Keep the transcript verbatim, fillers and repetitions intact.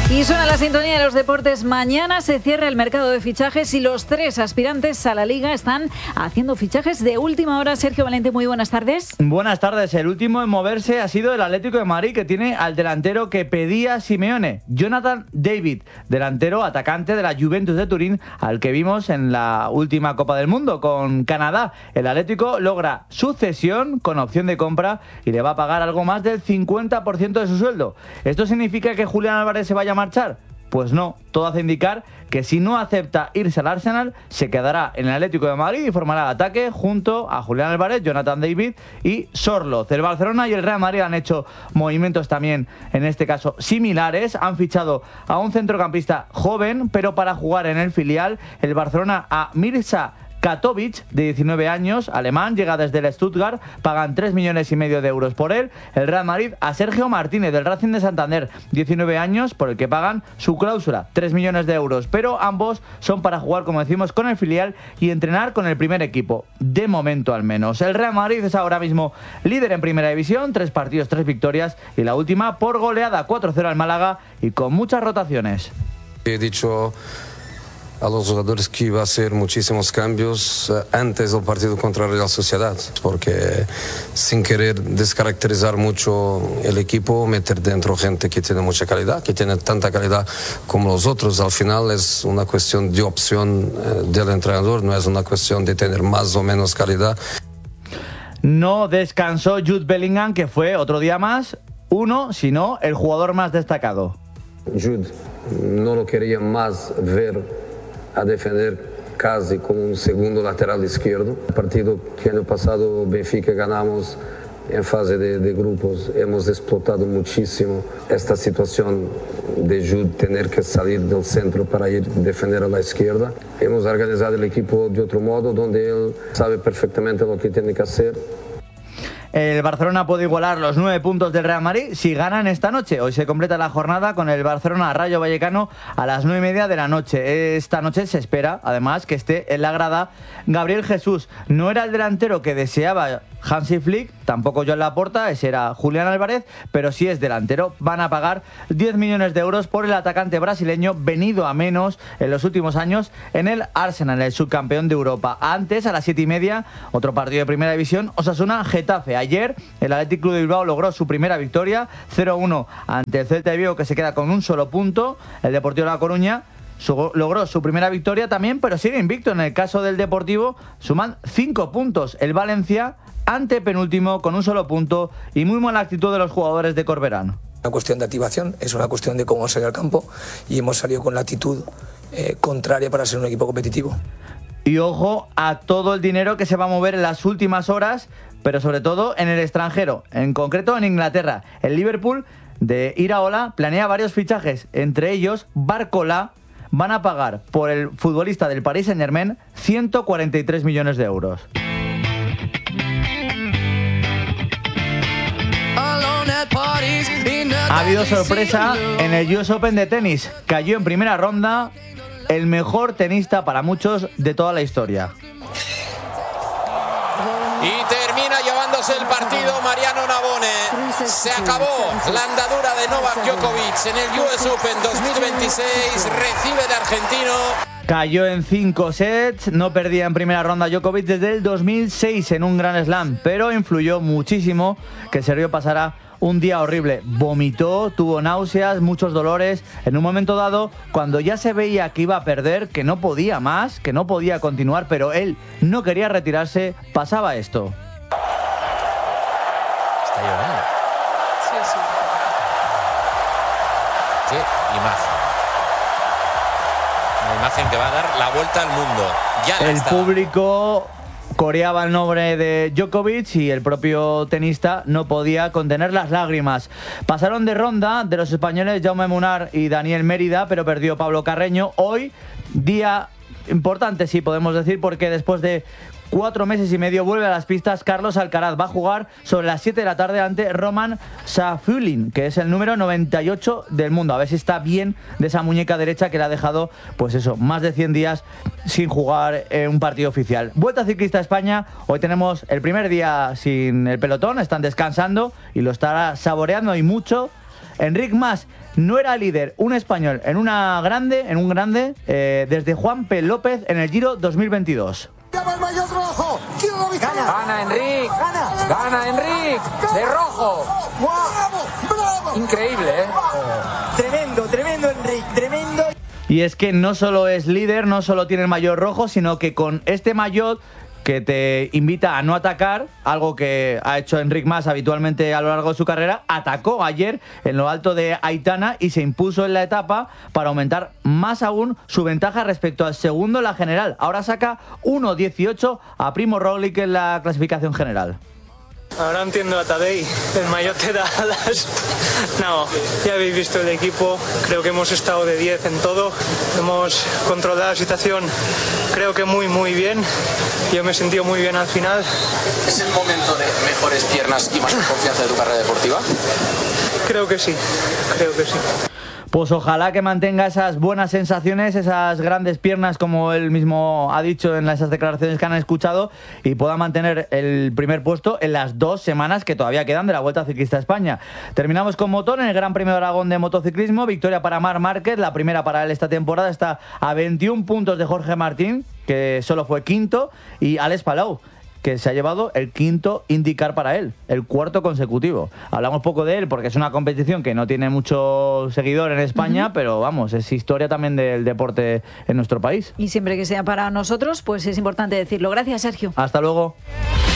Y suena la sintonía de los deportes. Mañana se cierra el mercado de fichajes y los tres aspirantes a la Liga están haciendo fichajes de última hora. Sergio Valente, muy buenas tardes. Buenas tardes. El último en moverse ha sido el Atlético de Madrid, que tiene al delantero que pedía Simeone, Jonathan David, delantero atacante de la Juventus de Turín, al que vimos en la última Copa del Mundo con Canadá. El Atlético logra su cesión con opción de compra y le va a pagar algo más del cincuenta por ciento de su sueldo. ¿Esto significa que Julián Álvarez se vaya a marchar? Pues no, todo hace indicar que si no acepta irse al Arsenal, se quedará en el Atlético de Madrid y formará ataque junto a Julián Álvarez, Jonathan David y Sorloth. El Barcelona y el Real Madrid han hecho movimientos también, en este caso, similares. Han fichado a un centrocampista joven, pero para jugar en el filial. El Barcelona a Mirza Katovic, de diecinueve años, alemán, llega desde el Stuttgart, pagan tres millones y medio de euros por él. El Real Madrid a Sergio Martínez, del Racing de Santander, diecinueve años, por el que pagan su cláusula, tres millones de euros, pero ambos son para jugar, como decimos, con el filial y entrenar con el primer equipo, de momento al menos. El Real Madrid es ahora mismo líder en primera división, tres partidos, tres victorias, y la última por goleada, cuatro cero al Málaga, y con muchas rotaciones. He dicho a los jugadores que iba a hacer muchísimos cambios uh, antes del partido contra la Real Sociedad, porque sin querer descaracterizar mucho el equipo, meter dentro gente que tiene mucha calidad, que tiene tanta calidad como los otros. Al final es una cuestión de opción uh, del entrenador, no es una cuestión de tener más o menos calidad. No descansó Jude Bellingham, que fue otro día más uno, sino el jugador más destacado. Jude no lo quería más ver a defender casi como un segundo lateral izquierdo. El partido que año pasado Benfica ganamos en fase de, de grupos, hemos explotado muchísimo esta situación de Jude tener que salir del centro para ir a defender a la izquierda. Hemos organizado el equipo de otro modo, donde él sabe perfectamente lo que tiene que hacer. El Barcelona puede igualar los nueve puntos del Real Madrid si ganan esta noche. Hoy se completa la jornada con el Barcelona Rayo Vallecano a las nueve y media de la noche. Esta noche se espera, además, que esté en la grada Gabriel Jesús. No era el delantero que deseaba Hansi Flick, tampoco Joan Laporta, ese era Julián Álvarez, pero sí es delantero. Van a pagar diez millones de euros por el atacante brasileño, venido a menos en los últimos años en el Arsenal, el subcampeón de Europa. Antes, a las siete y media, otro partido de primera división, Osasuna-Getafe. Ayer, el Athletic Club de Bilbao logró su primera victoria, cero uno ante el Celta de Vigo, que se queda con un solo punto. El Deportivo de La Coruña Su, logró su primera victoria también, pero sigue invicto. En el caso del Deportivo, suman cinco puntos. El Valencia, antepenúltimo, con un solo punto, y muy mala actitud de los jugadores de Corberán. Una cuestión de activación, es una cuestión de cómo salir al campo, y hemos salido con la actitud eh, contraria para ser un equipo competitivo. Y ojo a todo el dinero que se va a mover en las últimas horas, pero sobre todo en el extranjero, en concreto en Inglaterra. El Liverpool de Iraola planea varios fichajes, entre ellos Barcola. Van a pagar por el futbolista del Paris Saint-Germain ciento cuarenta y tres millones de euros. Ha habido sorpresa en el U S Open de tenis. Cayó en primera ronda el mejor tenista para muchos de toda la historia. Y termina llevándose el partido Mariano Navone. Se acabó la andadura de Novak Djokovic en el U S Open dos mil veintiséis. Recibe el argentino. Cayó en cinco sets, no perdía en primera ronda Djokovic desde el dos mil seis en un Grand Slam, pero influyó muchísimo que Sergio pasara un día horrible. Vomitó, tuvo náuseas, muchos dolores. En un momento dado, cuando ya se veía que iba a perder, que no podía más, que no podía continuar, pero él no quería retirarse, pasaba esto. Está llorando. Sí, sí. Qué imagen. Una imagen que va a dar la vuelta al mundo. Ya la El está. público coreaba el nombre de Djokovic y el propio tenista no podía contener las lágrimas. Pasaron de ronda de los españoles Jaume Munar y Daniel Mérida, pero perdió Pablo Carreño. Hoy, día importante, sí podemos decir, porque después de cuatro meses y medio vuelve a las pistas Carlos Alcaraz. Va a jugar sobre las siete de la tarde ante Roman Safulin, que es el número noventa y ocho del mundo. A ver si está bien de esa muñeca derecha que le ha dejado, pues eso, más de cien días sin jugar en un partido oficial. Vuelta Ciclista a España. Hoy tenemos el primer día sin el pelotón, están descansando y lo estará saboreando y mucho Enric Mas, no era líder un español en una grande, en un grande, eh, desde Juan P. López en el Giro dos mil veintidós. ¡Llama el maillot rojo! ¡Gana! ¡Gana, Enric! ¡Gana! ¡Gana, Enric! ¡De rojo! ¡Bravo! ¡Bravo! Increíble, ¿eh? Tremendo, tremendo, Enric, tremendo. Y es que no solo es líder, no solo tiene el maillot rojo, sino que con este maillot que te invita a no atacar, algo que ha hecho Enric Mas habitualmente a lo largo de su carrera, atacó ayer en lo alto de Aitana y se impuso en la etapa para aumentar más aún su ventaja respecto al segundo en la general. Ahora saca uno dieciocho a Primo Roglic en la clasificación general. Ahora entiendo a Tadej, el maillot te da alas. No, ya habéis visto el equipo, creo que hemos estado de diez en todo, hemos controlado la situación, creo que muy muy bien, yo me he sentido muy bien al final. ¿Es el momento de mejores piernas y más confianza de tu carrera deportiva? Creo que sí, creo que sí. Pues ojalá que mantenga esas buenas sensaciones, esas grandes piernas, como él mismo ha dicho en esas declaraciones que han escuchado, y pueda mantener el primer puesto en las dos semanas que todavía quedan de la Vuelta Ciclista a España. Terminamos con motor en el Gran Premio de Aragón de motociclismo. Victoria para Marc Márquez, la primera para él esta temporada. Está a veintiún puntos de Jorge Martín, que solo fue quinto, y Alex Palou, que se ha llevado el quinto IndyCar para él, el cuarto consecutivo. Hablamos poco de él porque es una competición que no tiene mucho seguidor en España, uh-huh. pero vamos, es historia también del deporte en nuestro país. Y siempre que sea para nosotros, pues es importante decirlo. Gracias, Sergio. Hasta luego.